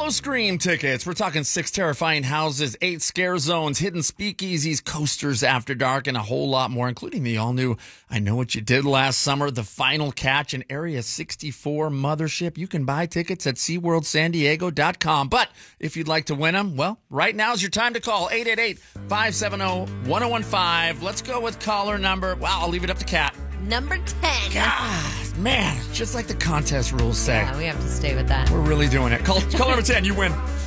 Scream tickets. We're talking 6 terrifying houses, 8 scare zones, hidden speakeasies, coasters after dark, and a whole lot more, including the all-new I Know What You Did Last Summer, The Final Catch, and Area 64 Mothership. You can buy tickets at SeaWorldSanDiego.com. But if you'd like to win them, well, right now is your time to call. 888-570-1015. Let's go with caller number. Wow, I'll leave it up to Kat. Number 10. God, man, just like the contest rules say. Yeah, we have to stay with that. We're really doing it. Call number 10, you win.